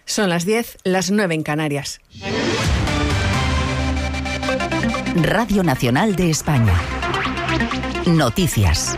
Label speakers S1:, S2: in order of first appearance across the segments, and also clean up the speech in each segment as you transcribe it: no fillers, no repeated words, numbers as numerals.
S1: Son las 10, las 9 en Canarias.
S2: Radio Nacional de España. Noticias.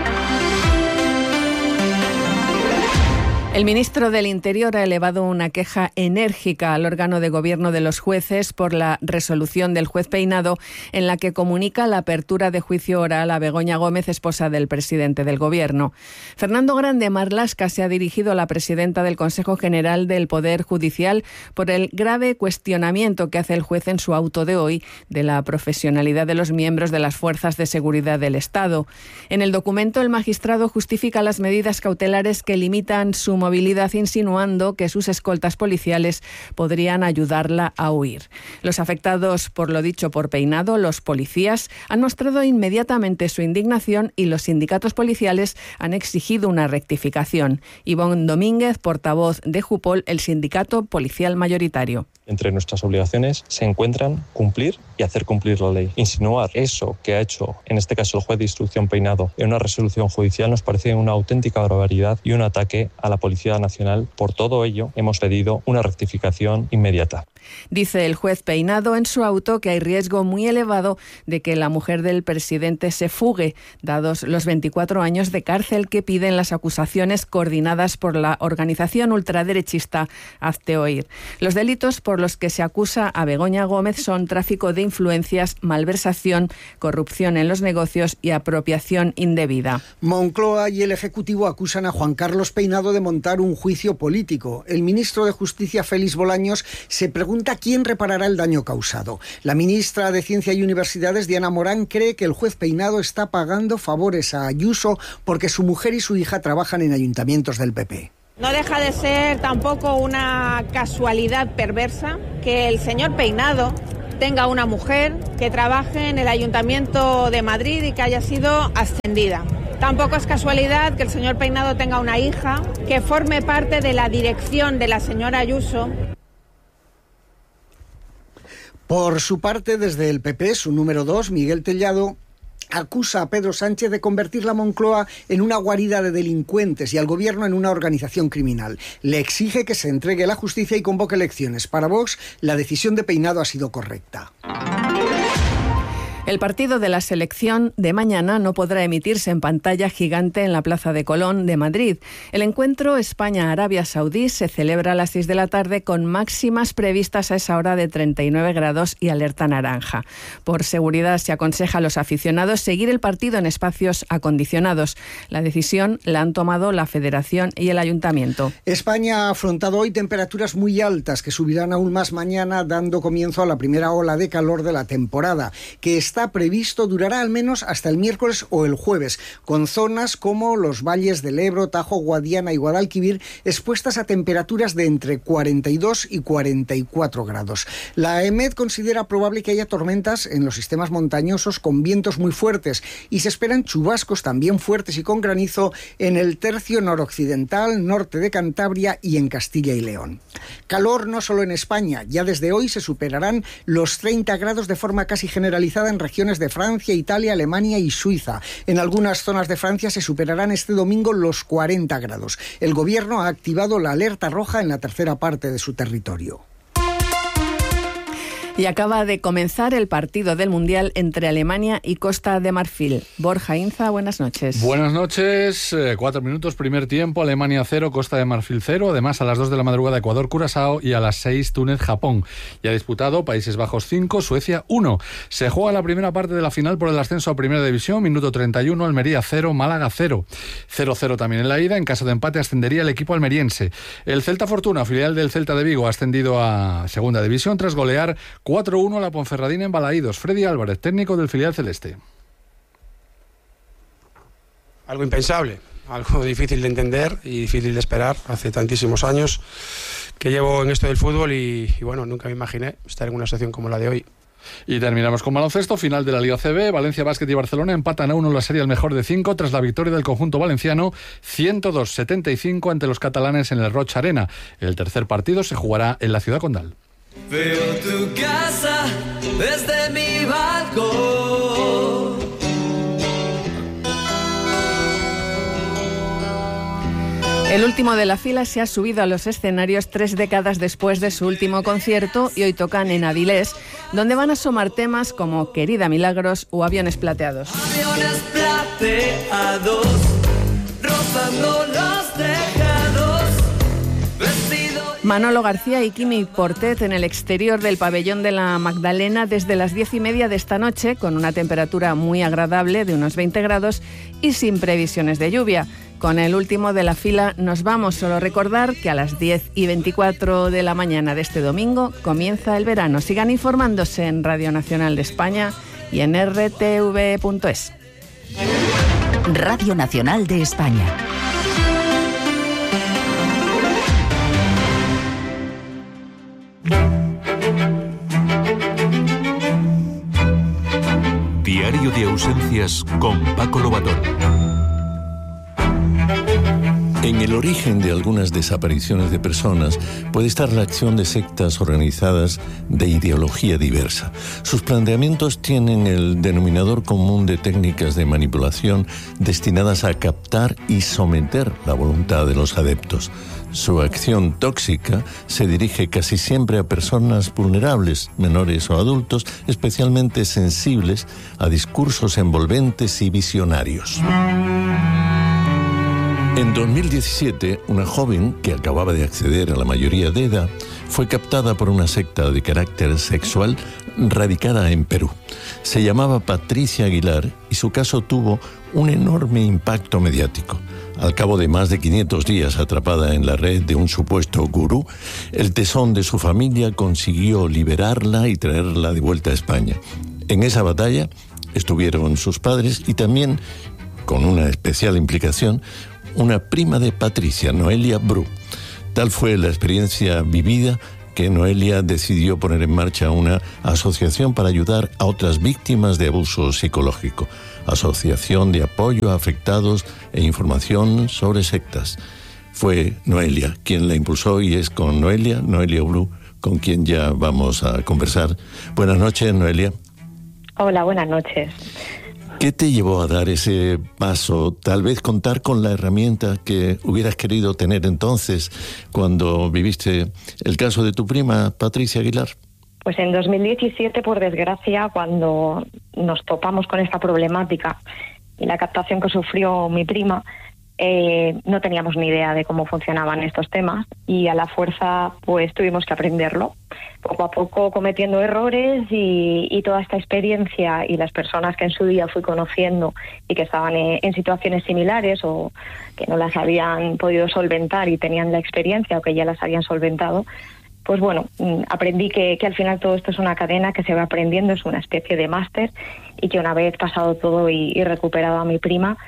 S1: El ministro del Interior ha elevado una queja enérgica al órgano de gobierno de los jueces por la resolución del juez Peinado en la que comunica la apertura de juicio oral a Begoña Gómez, esposa del presidente del Gobierno. Fernando Grande Marlaska se ha dirigido a la presidenta del Consejo General del Poder Judicial por el grave cuestionamiento que hace el juez en su auto de hoy de la profesionalidad de los miembros de las fuerzas de seguridad del Estado. En el documento, el magistrado justifica las medidas cautelares que limitan su movilidad, insinuando que sus escoltas policiales podrían ayudarla a huir. Los afectados por lo dicho por Peinado, los policías, han mostrado inmediatamente su indignación y los sindicatos policiales han exigido una rectificación. Ivonne Domínguez, portavoz de Jupol, el sindicato policial mayoritario.
S3: Entre nuestras obligaciones se encuentran cumplir y hacer cumplir la ley. Insinuar eso que ha hecho, en este caso el juez de instrucción Peinado, en una resolución judicial nos parece una auténtica barbaridad y un ataque a la Policía Nacional. Por todo ello, hemos pedido una rectificación inmediata.
S1: Dice el juez Peinado en su auto que hay riesgo muy elevado de que la mujer del presidente se fugue, dados los 24 años de cárcel que piden las acusaciones coordinadas por la organización ultraderechista Hazte Oír. Los delitos por los que se acusa a Begoña Gómez son tráfico de influencias, malversación, corrupción en los negocios y apropiación indebida.
S4: Moncloa y el Ejecutivo acusan a Juan Carlos Peinado de montar un juicio político. El ministro de Justicia, Félix Bolaños, se pregunta quién reparará el daño causado. La ministra de Ciencia y Universidades, Diana Morán, cree que el juez Peinado está pagando favores a Ayuso porque su mujer y su hija trabajan en ayuntamientos del PP.
S5: No deja de ser tampoco una casualidad perversa que el señor Peinado tenga una mujer que trabaje en el Ayuntamiento de Madrid y que haya sido ascendida. Tampoco es casualidad que el señor Peinado tenga una hija que forme parte de la dirección de la señora Ayuso.
S4: Por su parte, desde el PP, su número 2, Miguel Tellado, acusa a Pedro Sánchez de convertir la Moncloa en una guarida de delincuentes y al gobierno en una organización criminal. Le exige que se entregue a la justicia y convoque elecciones. Para Vox, la decisión de Peinado ha sido correcta.
S1: El partido de la selección de mañana no podrá emitirse en pantalla gigante en la Plaza de Colón de Madrid. El encuentro España-Arabia Saudí se celebra a las 6 de la tarde con máximas previstas a esa hora de 39 grados y alerta naranja. Por seguridad se aconseja a los aficionados seguir el partido en espacios acondicionados. La decisión la han tomado la Federación y el Ayuntamiento.
S4: España ha afrontado hoy temperaturas muy altas que subirán aún más mañana, dando comienzo a la primera ola de calor de la temporada, que está previsto durará al menos hasta el miércoles o el jueves, con zonas como los valles del Ebro, Tajo, Guadiana y Guadalquivir expuestas a temperaturas de entre 42 y 44 grados. La EMET considera probable que haya tormentas en los sistemas montañosos con vientos muy fuertes y se esperan chubascos también fuertes y con granizo en el tercio noroccidental, norte de Cantabria y en Castilla y León. Calor no solo en España, ya desde hoy se superarán los 30 grados de forma casi generalizada en regiones de Francia, Italia, Alemania y Suiza. En algunas zonas de Francia se superarán este domingo los 40 grados. El gobierno ha activado la alerta roja en la tercera parte de su territorio.
S1: Y acaba de comenzar el partido del Mundial entre Alemania y Costa de Marfil. Borja Inza, buenas noches.
S6: Buenas noches, 4 minutos, primer tiempo, Alemania 0, Costa de Marfil 0. Además, a las 2 de la madrugada, Ecuador, Curazao y a las 6, Túnez, Japón. Ya disputado, Países Bajos 5, Suecia 1. Se juega la primera parte de la final por el ascenso a Primera División, minuto 31, Almería 0, Málaga 0. 0-0 también en la ida, en caso de empate ascendería el equipo almeriense. El Celta Fortuna, filial del Celta de Vigo, ha ascendido a Segunda División tras golear 4-1 a la Ponferradina en Balaídos. Freddy Álvarez, técnico del filial celeste.
S7: Algo impensable, algo difícil de entender y difícil de esperar. Hace tantísimos años que llevo en esto del fútbol y bueno, nunca me imaginé estar en una situación como la de hoy.
S6: Y terminamos con baloncesto, final de la Liga CB. Valencia Basket y Barcelona empatan a 1 la serie al mejor de 5 tras la victoria del conjunto valenciano 102-75 ante los catalanes en el Roig Arena. El tercer partido se jugará en la ciudad condal.
S8: Veo tu casa desde mi balcón.
S1: El último de la fila se ha subido a los escenarios 3 décadas después de su último concierto y hoy tocan en Avilés, donde van a asomar temas como Querida Milagros o Aviones Plateados.
S8: Aviones plateados, rozando los tejados, vestido...
S1: Manolo García y Quimi Portet en el exterior del pabellón de la Magdalena desde las 10:30 de esta noche, con una temperatura muy agradable de unos 20 grados y sin previsiones de lluvia. Con el último de la fila nos vamos. Solo recordar que a las 10:24 de la mañana de este domingo comienza el verano. Sigan informándose en Radio Nacional de España y en rtv.es.
S2: Radio Nacional de España.
S9: Diario de ausencias con Paco Lobatón. En el origen de algunas desapariciones de personas puede estar la acción de sectas organizadas de ideología diversa. Sus planteamientos tienen el denominador común de técnicas de manipulación destinadas a captar y someter la voluntad de los adeptos. Su acción tóxica se dirige casi siempre a personas vulnerables, menores o adultos, especialmente sensibles a discursos envolventes y visionarios. En 2017, una joven que acababa de acceder a la mayoría de edad fue captada por una secta de carácter sexual radicada en Perú. Se llamaba Patricia Aguilar y su caso tuvo un enorme impacto mediático. Al cabo de más de 500 días atrapada en la red de un supuesto gurú, el tesón de su familia consiguió liberarla y traerla de vuelta a España. En esa batalla estuvieron sus padres y también, con una especial implicación, una prima de Patricia, Noelia Bru. Tal fue la experiencia vivida que Noelia decidió poner en marcha una asociación para ayudar a otras víctimas de abuso psicológico. Asociación de apoyo a afectados e información sobre sectas. Fue Noelia quien la impulsó y es con Noelia Bru, con quien ya vamos a conversar. Buenas noches, Noelia.
S10: Hola, buenas noches.
S9: ¿Qué te llevó a dar ese paso? Tal vez contar con la herramienta que hubieras querido tener entonces cuando viviste el caso de tu prima, Patricia Aguilar.
S10: Pues en 2017, por desgracia, cuando nos topamos con esta problemática y la captación que sufrió mi prima, no teníamos ni idea de cómo funcionaban estos temas y a la fuerza pues tuvimos que aprenderlo, poco a poco cometiendo errores y toda esta experiencia y las personas que en su día fui conociendo y que estaban en situaciones similares o que no las habían podido solventar y tenían la experiencia o que ya las habían solventado, pues bueno, aprendí que al final todo esto es una cadena que se va aprendiendo, es una especie de máster y que una vez pasado todo y recuperado a mi prima,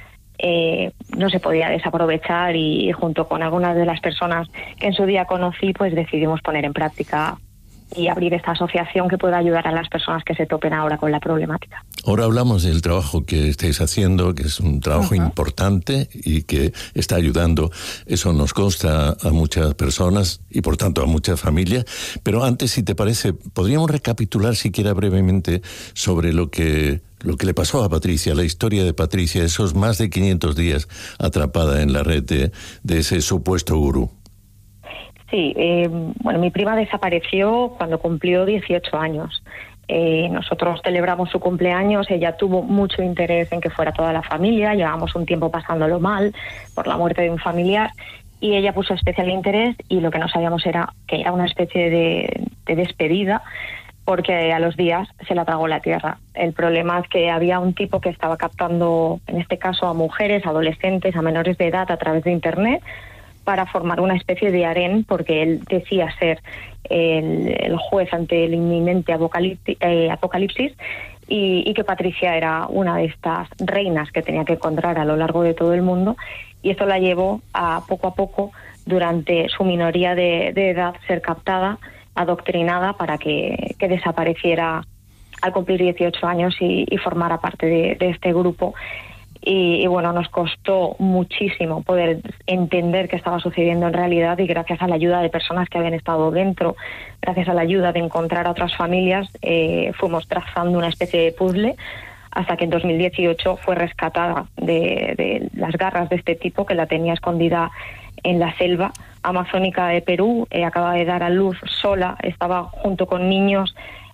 S10: no se podía desaprovechar y junto con algunas de las personas que en su día conocí, pues decidimos poner en práctica y abrir esta asociación que pueda ayudar a las personas que se topen ahora con la problemática.
S9: Ahora hablamos del trabajo que estáis haciendo, que es un trabajo importante y que está ayudando, eso nos consta, a muchas personas y por tanto a muchas familias. Pero antes, si te parece, podríamos recapitular siquiera brevemente sobre lo que le pasó a Patricia, la historia de Patricia, esos más de 500 días atrapada en la red de ese supuesto gurú.
S10: Sí, bueno, mi prima desapareció cuando cumplió 18 años. Nosotros celebramos su cumpleaños, ella tuvo mucho interés en que fuera toda la familia, llevábamos un tiempo pasándolo mal por la muerte de un familiar y ella puso especial interés y lo que no sabíamos era que era una especie de despedida porque a los días se la tragó la tierra. El problema es que había un tipo que estaba captando, en este caso a mujeres, adolescentes, a menores de edad a través de Internet, para formar una especie de harén, porque él decía ser el juez ante el inminente apocalipsis y que Patricia era una de estas reinas que tenía que encontrar a lo largo de todo el mundo, y esto la llevó a poco, durante su minoría de edad, ser captada, adoctrinada para que desapareciera al cumplir 18 años y formara parte de este grupo. Y bueno, nos costó muchísimo poder entender qué estaba sucediendo en realidad y gracias a la ayuda de personas que habían estado dentro, gracias a la ayuda de encontrar a otras familias, fuimos trazando una especie de puzzle hasta que en 2018 fue rescatada de las garras de este tipo que la tenía escondida en la selva amazónica de Perú, acaba de dar a luz sola, estaba junto con niños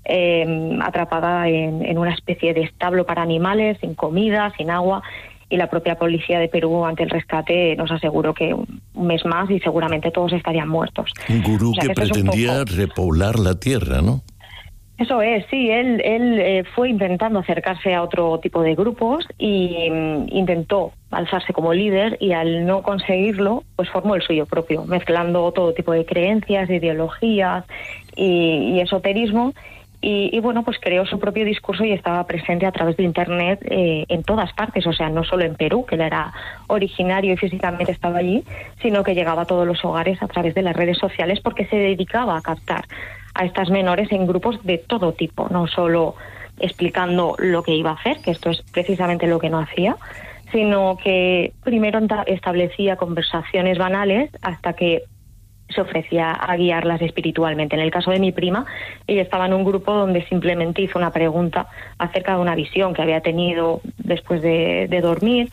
S10: atrapada en una especie de establo para animales, sin comida, sin agua, y la propia policía de Perú, ante el rescate, nos aseguró que un mes más y seguramente todos estarían muertos.
S9: Un gurú que pretendía repoblar la tierra, ¿no?
S10: Eso es, sí, él fue intentando acercarse a otro tipo de grupos y intentó alzarse como líder, y al no conseguirlo, pues formó el suyo propio, mezclando todo tipo de creencias, ideologías y esoterismo. Y bueno, pues creó su propio discurso y estaba presente a través de Internet en todas partes, o sea, no solo en Perú, que él era originario y físicamente estaba allí, sino que llegaba a todos los hogares a través de las redes sociales, porque se dedicaba a captar a estas menores en grupos de todo tipo, no solo explicando lo que iba a hacer, que esto es precisamente lo que no hacía, sino que primero establecía conversaciones banales hasta que se ofrecía a guiarlas espiritualmente. En el caso de mi prima, ella estaba en un grupo donde simplemente hizo una pregunta acerca de una visión que había tenido después de dormir,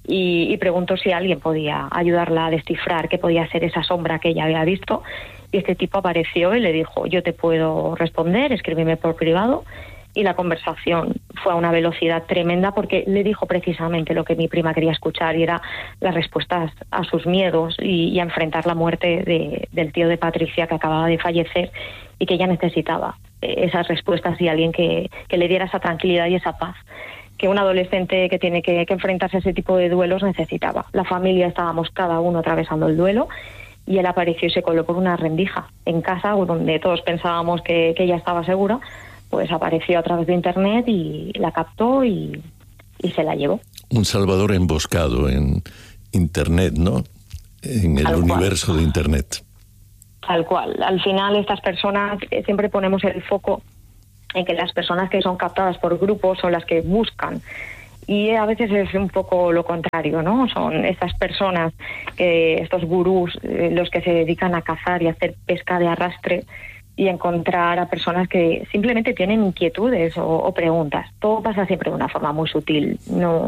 S10: y preguntó si alguien podía ayudarla a descifrar qué podía ser esa sombra que ella había visto, y este tipo apareció y le dijo: yo te puedo responder, escríbeme por privado. Y la conversación fue a una velocidad tremenda, porque le dijo precisamente lo que mi prima quería escuchar, y era las respuestas a sus miedos y a enfrentar la muerte del tío de Patricia, que acababa de fallecer, y que ella necesitaba esas respuestas y alguien que le diera esa tranquilidad y esa paz que un adolescente que tiene que enfrentarse a ese tipo de duelos necesitaba. La familia estábamos cada uno atravesando el duelo, y él apareció y se coló por una rendija en casa, donde todos pensábamos que ella estaba segura. Pues apareció a través de Internet y la captó y se la llevó.
S9: Un salvador emboscado en Internet, ¿no? En el universo de Internet.
S10: Tal cual. Al final, estas personas, siempre ponemos el foco en que las personas que son captadas por grupos son las que buscan. Y a veces es un poco lo contrario, ¿no? Son estas personas, estos gurús, los que se dedican a cazar y a hacer pesca de arrastre, y encontrar a personas que simplemente tienen inquietudes o preguntas. Todo pasa siempre de una forma muy sutil.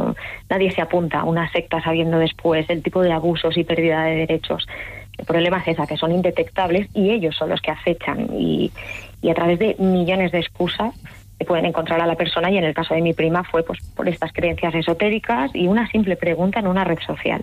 S10: Nadie se apunta a una secta sabiendo después el tipo de abusos y pérdida de derechos. El problema es esa, que son indetectables, y ellos son los que acechan, y a través de millones de excusas pueden encontrar a la persona, y en el caso de mi prima fue pues por estas creencias esotéricas y una simple pregunta en una red social.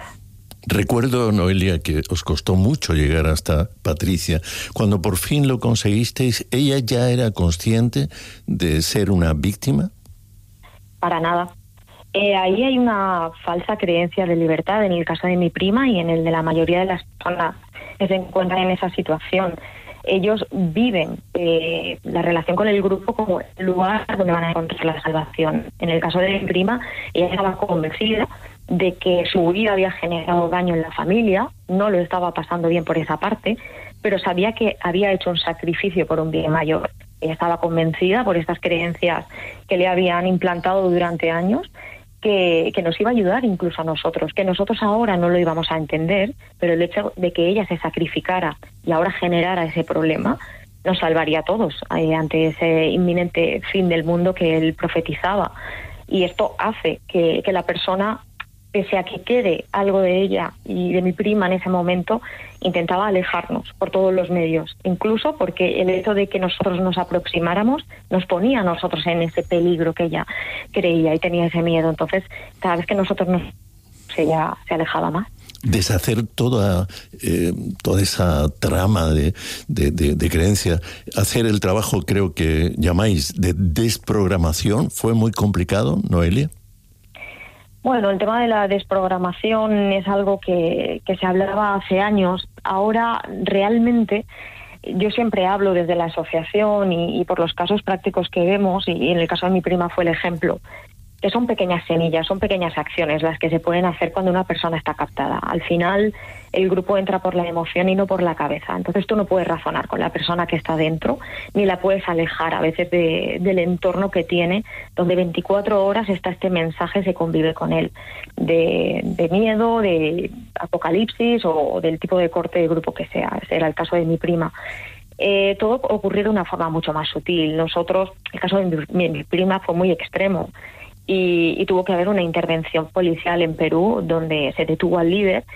S9: Recuerdo, Noelia, que os costó mucho llegar hasta Patricia. Cuando por fin lo conseguisteis, ¿ella ya era consciente de ser una víctima?
S10: Para nada. Ahí hay una falsa creencia de libertad en el caso de mi prima y en el de la mayoría de las personas que se encuentran en esa situación. Ellos viven la relación con el grupo como el lugar donde van a encontrar la salvación. En el caso de mi prima, ella estaba convencida de que su vida había generado daño en la familia, no lo estaba pasando bien por esa parte, pero sabía que había hecho un sacrificio por un bien mayor. Ella estaba convencida por estas creencias que le habían implantado durante años, que nos iba a ayudar incluso a nosotros, que nosotros ahora no lo íbamos a entender, pero el hecho de que ella se sacrificara y ahora generara ese problema nos salvaría a todos ante ese inminente fin del mundo que él profetizaba. Y esto hace que la persona, pese a que quede algo de ella y de mi prima en ese momento, intentaba alejarnos por todos los medios, incluso porque el hecho de que nosotros nos aproximáramos nos ponía a nosotros en ese peligro que ella creía y tenía ese miedo. Entonces, cada vez que nosotros ella se alejaba más.
S9: Deshacer toda esa trama de creencias, hacer el trabajo, creo que llamáis, de desprogramación, ¿fue muy complicado, Noelia?
S10: Bueno, el tema de la desprogramación es algo que se hablaba hace años. Ahora, realmente, yo siempre hablo desde la asociación y por los casos prácticos que vemos, y en el caso de mi prima fue el ejemplo, que son pequeñas semillas, son pequeñas acciones las que se pueden hacer cuando una persona está captada. Al final, el grupo entra por la emoción y no por la cabeza. Entonces tú no puedes razonar con la persona que está dentro, ni la puedes alejar a veces del entorno que tiene, donde 24 horas está este mensaje, se convive con él, de miedo, de apocalipsis o del tipo de corte de grupo que sea. Ese era el caso de mi prima. Todo ocurrió de una forma mucho más sutil. Nosotros, el caso de mi prima fue muy extremo. Y tuvo que haber una intervención policial en Perú donde se detuvo al líder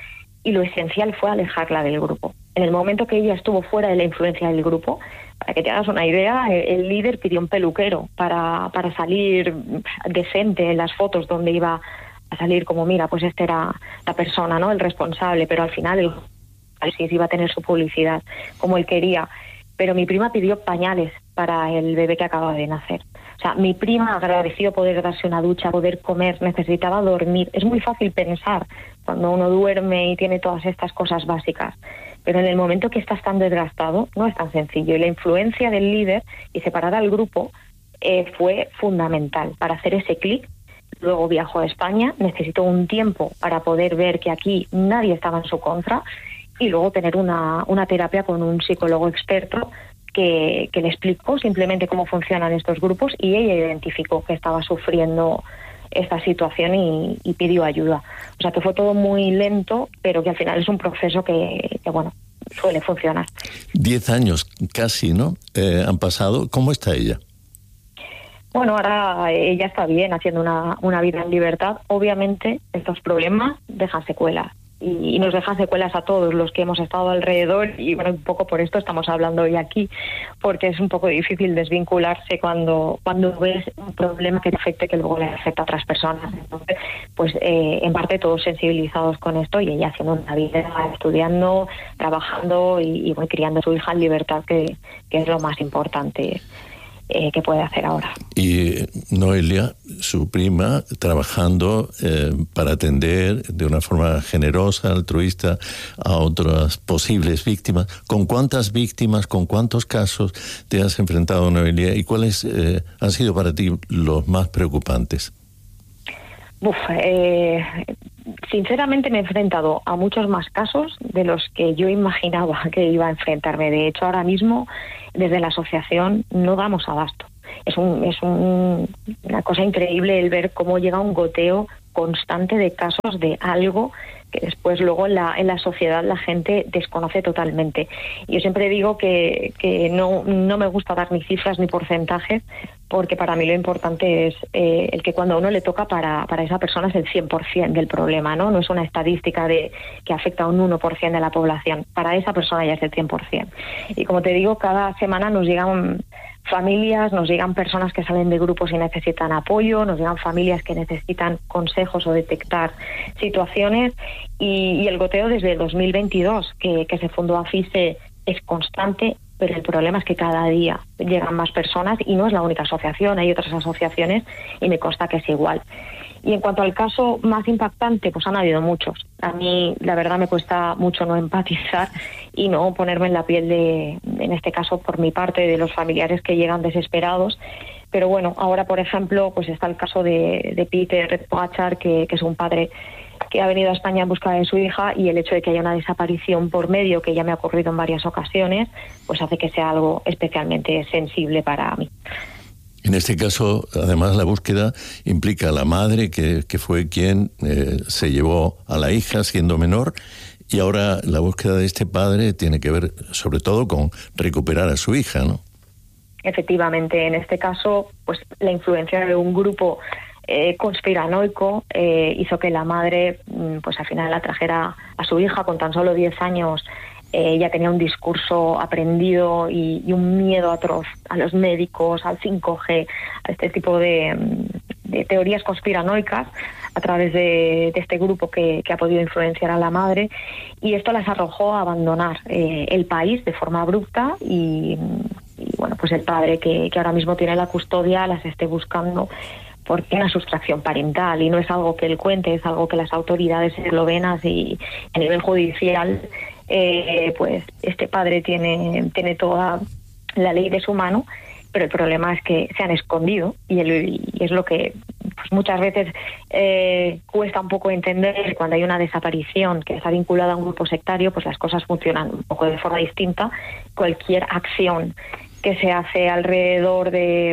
S10: y lo esencial fue alejarla del grupo. En el momento que ella estuvo fuera de la influencia del grupo, para que te hagas una idea, el líder pidió un peluquero para salir decente en las fotos donde iba a salir como, mira, pues esta era la persona, ¿no?, el responsable, pero al final sí iba a tener su publicidad como él quería. Pero mi prima pidió pañales para el bebé que acaba de nacer. O sea, mi prima agradeció poder darse una ducha, poder comer, necesitaba dormir. Es muy fácil pensar cuando uno duerme y tiene todas estas cosas básicas, pero en el momento que estás tan desgastado no es tan sencillo. Y la influencia del líder y separar al grupo fue fundamental para hacer ese clic. Luego viajó a España, necesitó un tiempo para poder ver que aquí nadie estaba en su contra, y luego tener una terapia con un psicólogo experto que le explicó simplemente cómo funcionan estos grupos, y ella identificó que estaba sufriendo esta situación y pidió ayuda. O sea que fue todo muy lento, pero que al final es un proceso que bueno, suele funcionar.
S9: 10 años casi, ¿no? Han pasado. ¿Cómo está ella?
S10: Bueno, ahora ella está bien, haciendo una vida en libertad. Obviamente estos problemas dejan secuelas. Y nos deja secuelas a todos los que hemos estado alrededor, y bueno, un poco por esto estamos hablando hoy aquí, porque es un poco difícil desvincularse cuando ves un problema que te afecte, que luego le afecta a otras personas. Entonces, pues en parte todos sensibilizados con esto, y ella haciendo una vida, estudiando, trabajando y bueno, criando a su hija en libertad, que es lo más importante que puede hacer ahora.
S9: Y Noelia, su prima, trabajando para atender de una forma generosa, altruista, a otras posibles víctimas. ¿Con cuántas víctimas, con cuántos casos te has enfrentado, Noelia? ¿Y cuáles han sido para ti los más preocupantes?
S10: Sinceramente me he enfrentado a muchos más casos de los que yo imaginaba que iba a enfrentarme. De hecho, ahora mismo, desde la asociación, no damos abasto. Es una cosa increíble el ver cómo llega un goteo constante de casos de algo que después luego en la sociedad la gente desconoce totalmente. Yo siempre digo que no me gusta dar ni cifras ni porcentajes, porque para mí lo importante es el que cuando a uno le toca, para esa persona es el 100% del problema, ¿no? No es una estadística que afecta a un 1% de la población. Para esa persona ya es el 100%. Y como te digo, cada semana nos llegan familias, nos llegan personas que salen de grupos y necesitan apoyo, nos llegan familias que necesitan consejos o detectar situaciones, y el goteo desde 2022, que se fundó AFISE, es constante, pero el problema es que cada día llegan más personas, y no es la única asociación, hay otras asociaciones y me consta que es igual. Y en cuanto al caso más impactante, pues han habido muchos. A mí, la verdad, me cuesta mucho no empatizar y no ponerme en la piel en este caso, por mi parte, de los familiares que llegan desesperados. Pero bueno, ahora, por ejemplo, pues está el caso de Peter Pogachar, que es un padre que ha venido a España en busca de su hija, y el hecho de que haya una desaparición por medio, que ya me ha ocurrido en varias ocasiones, pues hace que sea algo especialmente sensible para mí.
S9: En este caso, además, la búsqueda implica a la madre, que fue quien se llevó a la hija siendo menor, y ahora la búsqueda de este padre tiene que ver sobre todo con recuperar a su hija, ¿no?
S10: Efectivamente, en este caso, pues la influencia de un grupo conspiranoico hizo que la madre, pues al final la trajera a su hija con tan solo 10 años. Ya tenía un discurso aprendido y un miedo atroz a los médicos, al 5G, a este tipo de teorías conspiranoicas, a través de este grupo que ha podido influenciar a la madre, y esto las arrojó a abandonar el país de forma abrupta, y bueno, pues el padre que ahora mismo tiene la custodia las esté buscando porque una sustracción parental, y no es algo que él cuente, es algo que las autoridades eslovenas y a nivel judicial, pues este padre tiene toda la ley de su mano, pero el problema es que se han escondido, y es lo que pues muchas veces cuesta un poco entender. Cuando hay una desaparición que está vinculada a un grupo sectario, pues las cosas funcionan un poco de forma distinta. Cualquier acción que se hace alrededor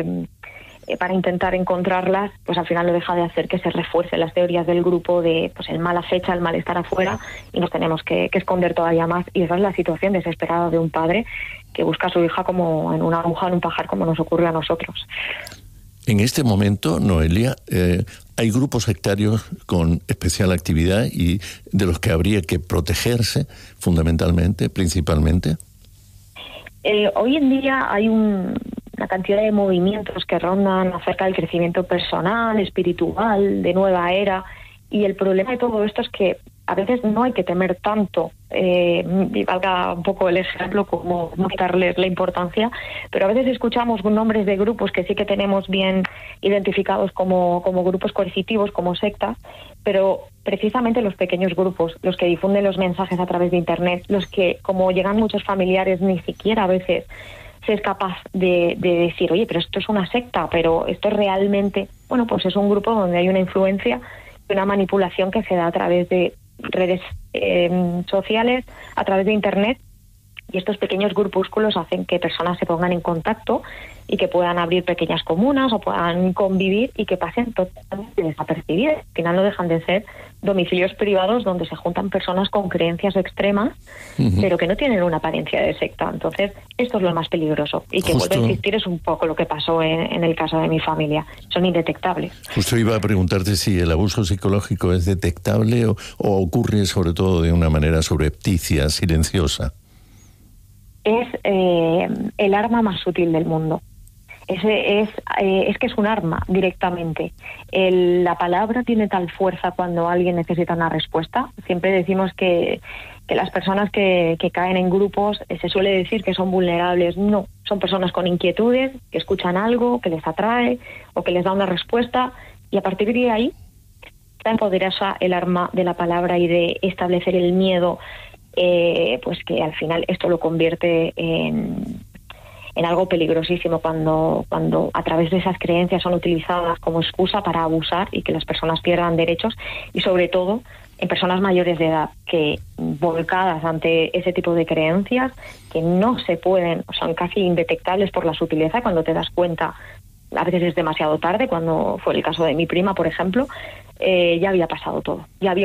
S10: para intentar encontrarlas, pues al final lo deja de hacer que se refuercen las teorías del grupo de pues el mal acecha, el mal estar afuera, y nos tenemos que esconder todavía más. Y esa es la situación desesperada de un padre que busca a su hija como en una aguja en un pajar, como nos ocurrió a nosotros.
S9: En este momento, Noelia, hay grupos sectarios con especial actividad y de los que habría que protegerse fundamentalmente, principalmente.
S10: Hoy en día hay una cantidad de movimientos que rondan acerca del crecimiento personal, espiritual, de nueva era, y el problema de todo esto es que a veces no hay que temer tanto, y valga un poco el ejemplo, como no quitarles la importancia, pero a veces escuchamos nombres de grupos que sí que tenemos bien identificados como grupos coercitivos, como sectas, pero precisamente los pequeños grupos, los que difunden los mensajes a través de Internet, los que, como llegan muchos familiares, ni siquiera a veces se es capaz de decir, oye, pero esto es una secta, pero esto es realmente, bueno, pues es un grupo donde hay una influencia y una manipulación que se da a través de redes sociales, a través de Internet, y estos pequeños grupúsculos hacen que personas se pongan en contacto y que puedan abrir pequeñas comunas o puedan convivir y que pasen totalmente desapercibidas. Al final no dejan de ser domicilios privados donde se juntan personas con creencias extremas, pero que no tienen una apariencia de secta. Entonces, esto es lo más peligroso. Y que vuelve a existir es un poco lo que pasó en el caso de mi familia. Son indetectables.
S9: Justo iba a preguntarte si el abuso psicológico es detectable o ocurre sobre todo de una manera subrepticia, silenciosa.
S10: Es el arma más sutil del mundo. Es que es un arma directamente. La palabra tiene tal fuerza cuando alguien necesita una respuesta. Siempre decimos que las personas que caen en grupos, se suele decir que son vulnerables. No, son personas con inquietudes, que escuchan algo, que les atrae o que les da una respuesta, y a partir de ahí está tan poderosa el arma de la palabra y de establecer el miedo, pues que al final esto lo convierte en algo peligrosísimo cuando a través de esas creencias son utilizadas como excusa para abusar y que las personas pierdan derechos, y sobre todo en personas mayores de edad que, volcadas ante ese tipo de creencias que no se pueden, son casi indetectables por la sutileza, cuando te das cuenta a veces es demasiado tarde, cuando fue el caso de mi prima, por ejemplo, ya había pasado todo, ya había